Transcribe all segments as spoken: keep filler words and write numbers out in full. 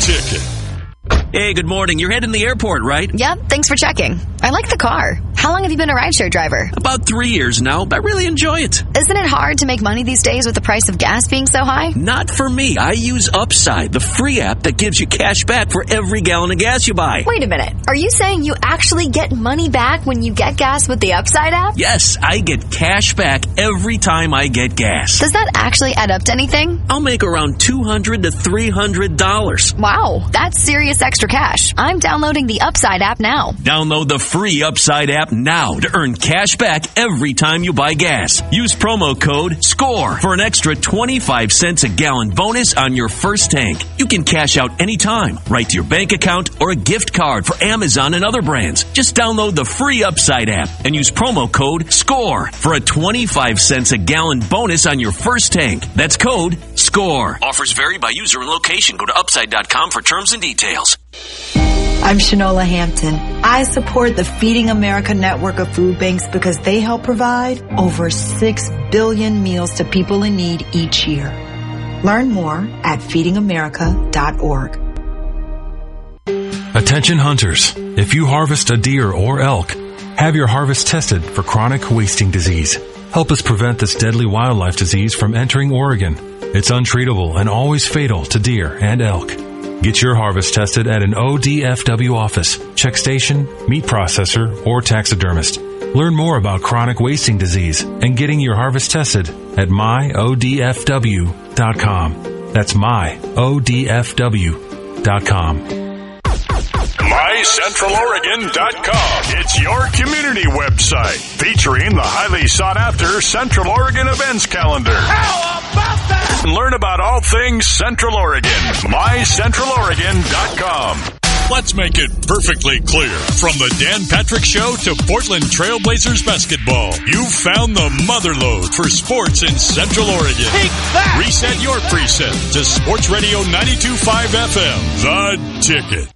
Ticket. Hey, good morning. You're heading to the airport, right? Yep, thanks for checking. I like the car. How long have you been a rideshare driver? About three years now, but I really enjoy it. Isn't it hard to make money these days with the price of gas being so high? Not for me. I use Upside, the free app that gives you cash back for every gallon of gas you buy. Wait a minute. Are you saying you actually get money back when you get gas with the Upside app? Yes, I get cash back every time I get gas. Does that actually add up to anything? I'll make around two hundred to three hundred dollars. Wow, that's serious extra cash. I'm downloading the Upside app now. Download the free Upside app now to earn cash back every time you buy gas. Use promo code SCORE for an extra twenty-five cents a gallon bonus on your first tank. You can cash out anytime, right to your bank account or a gift card for Amazon and other brands. Just download the free Upside app and use promo code SCORE for a twenty-five cents a gallon bonus on your first tank. That's code SCORE. Offers vary by user and location. Go to upside dot com for terms and details. I'm Shanola Hampton. I support the Feeding America network of food banks because they help provide over six billion meals to people in need each year. Learn more at feeding america dot org. Attention hunters. If you harvest a deer or elk, have your harvest tested for chronic wasting disease. Help us prevent this deadly wildlife disease from entering Oregon. It's untreatable and always fatal to deer and elk. Get your harvest tested at an O D F W office, check station, meat processor, or taxidermist. Learn more about chronic wasting disease and getting your harvest tested at my O D F W dot com. That's my O D F W dot com. my central oregon dot com. It's your community website featuring the highly sought after Central Oregon events calendar. How about that? Learn about all things Central Oregon. my central oregon dot com. Let's make it perfectly clear. From the Dan Patrick Show to Portland Trailblazers basketball, you've found the motherlode for sports in Central Oregon. Take that! Reset your preset to Sports Radio ninety-two point five F M. The Ticket.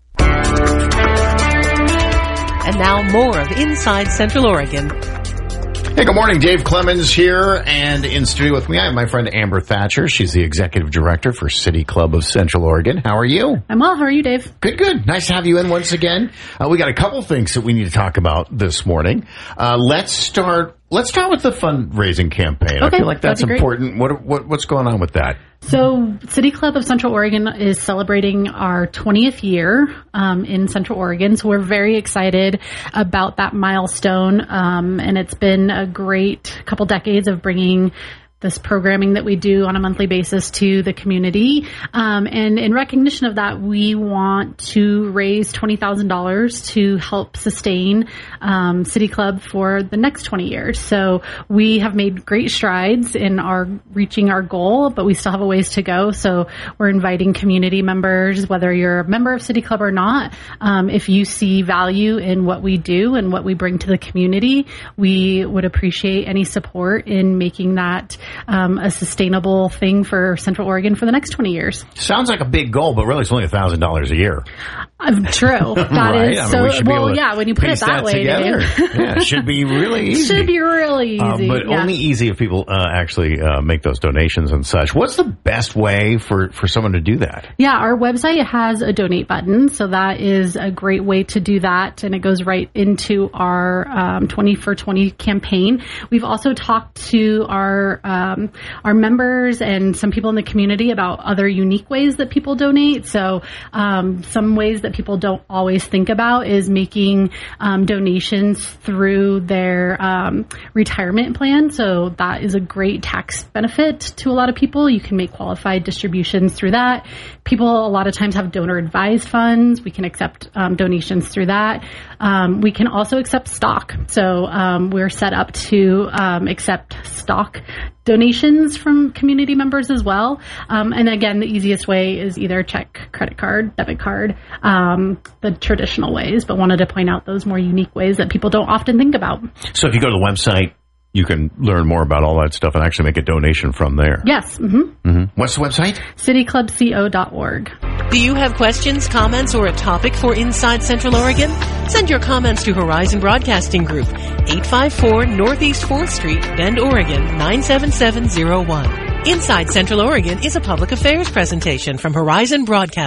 And now more of Inside Central Oregon. Hey, good morning. Dave Clemens here, and in studio with me, I have my friend Amber Thatcher. She's the executive director for City Club of Central Oregon. How are you? I'm well. How are you, Dave? Good, good. Nice to have you in once again. Uh, we got a couple things that we need to talk about this morning. Uh, let's start. Let's start with the fundraising campaign. Okay, I feel like that's important. Great. What, what what's going on with that? So, City Club of Central Oregon is celebrating our twentieth year um, in Central Oregon. So, we're very excited about that milestone. Um, and it's been a great couple decades of bringing this programming that we do on a monthly basis to the community. Um, and in recognition of that, we want to raise twenty thousand dollars to help sustain um, City Club for the next twenty years. So we have made great strides in our reaching our goal, but we still have a ways to go. So we're inviting community members, whether you're a member of City Club or not, um, if you see value in what we do and what we bring to the community, we would appreciate any support in making that Um, a sustainable thing for Central Oregon for the next twenty years. Sounds like a big goal, but really it's only one thousand dollars a year. Uh, true. That right? is I mean, so, we well, yeah, when you put it that, that way, together. Dave. Yeah, it should be really easy. Should be really easy. Uh, but yeah. only easy if people uh, actually uh, make those donations and such. What's the best way for, for someone to do that? Yeah, our website has a donate button, so that is a great way to do that, and it goes right into our um, twenty for twenty campaign. We've also talked to our um, our members and some people in the community about other unique ways that people donate. So um, some ways that people don't always think about is making um, donations through their um, retirement plan. So that is a great tax benefit to a lot of people. You can make qualified distributions through that. People a lot of times have donor advised funds. We can accept um, donations through that. Um, we can also accept stock. So um, we're set up to um, accept stock donations from community members as well. Um, and again, the easiest way is either check, credit card, debit card, um, the traditional ways, but wanted to point out those more unique ways that people don't often think about. So if you go to the website, you can learn more about all that stuff and actually make a donation from there. Yes. Mm-hmm. Mm-hmm. What's the website? city club co dot org. Do you have questions, comments, or a topic for Inside Central Oregon? Send your comments to Horizon Broadcasting Group, eight five four Northeast fourth Street, Bend, Oregon, nine seven seven zero one. Inside Central Oregon is a public affairs presentation from Horizon Broadcasting.